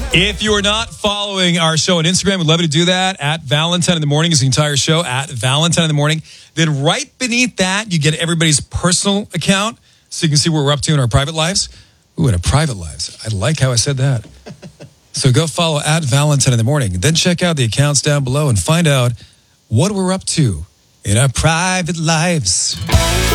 If you're not following our show on Instagram, we'd love you to do that. At Valentine in the Morning is the entire show. At Valentine in the Morning. Then right beneath that, you get everybody's personal account so you can see what we're up to in our private lives. Ooh, in our private lives. I like how I said that. So go follow at Valentine in the Morning. Then check out the accounts down below and find out what we're up to in our private lives.